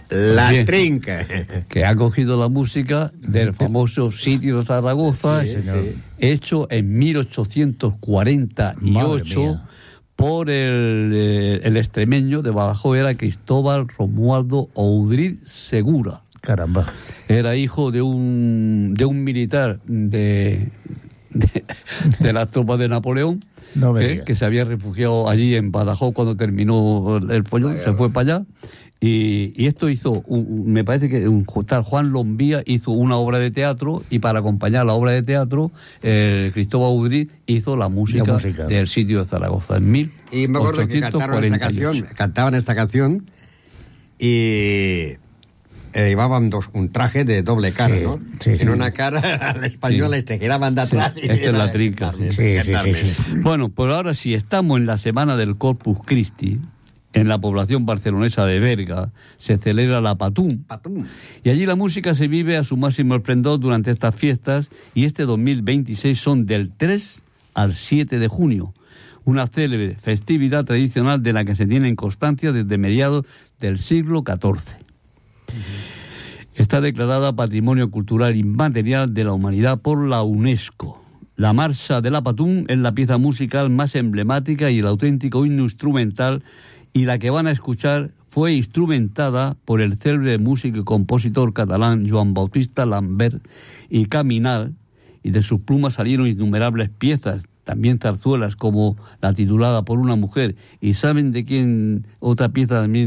La Trinca. Que ha cogido la música del famoso sitio de Zaragoza, hecho en 1848 por el extremeño de Badajoz, era Cristóbal Romualdo Oudrid Segura. Caramba. Era hijo de un militar de las tropas de Napoleón, que se había refugiado allí en Badajoz cuando terminó el follón, se fue para allá. Y esto hizo, me parece que un tal Juan Lombía hizo una obra de teatro, y para acompañar la obra de teatro, Cristóbal Oudrid hizo la música del sitio de Zaragoza en 1848. Y me acuerdo que cantaban esta canción y llevaban un traje de doble cara, ¿no? En una cara la española y se quedaban de atrás. Esta es la Trinca. Bueno, pues ahora sí, estamos en la semana del Corpus Christi. En la población barcelonesa de Berga se celebra la Patum. Y allí la música se vive a su máximo esplendor durante estas fiestas, y este 2026 son del 3 al 7 de junio. Una célebre festividad tradicional de la que se tiene constancia desde mediados del siglo XIV. Está declarada Patrimonio Cultural Inmaterial de la Humanidad por la UNESCO. La marcha de la Patum es la pieza musical más emblemática y el auténtico himno instrumental, y la que van a escuchar fue instrumentada por el célebre músico y compositor catalán Joan Bautista Lambert y Caminal, y de sus plumas salieron innumerables piezas, también zarzuelas como la titulada Por una mujer. ¿Y saben de quién otra pieza también